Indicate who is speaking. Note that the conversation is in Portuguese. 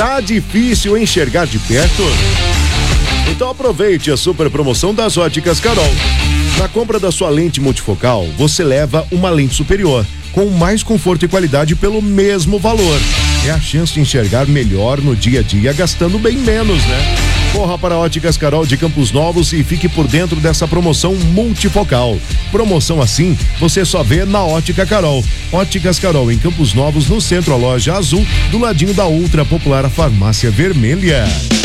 Speaker 1: Tá difícil enxergar de perto? Então aproveite a super promoção das Óticas Carol. Na compra da sua lente multifocal, você leva uma lente superior, com mais conforto e qualidade pelo mesmo valor. É a chance de enxergar melhor no dia a dia, gastando bem menos, né? Corra para a Óticas Carol de Campos Novos e fique por dentro dessa promoção multifocal. Promoção assim, você só vê na Ótica Carol. Óticas Carol em Campos Novos, no centro, a loja azul, do ladinho da ultra popular Farmácia Vermelha.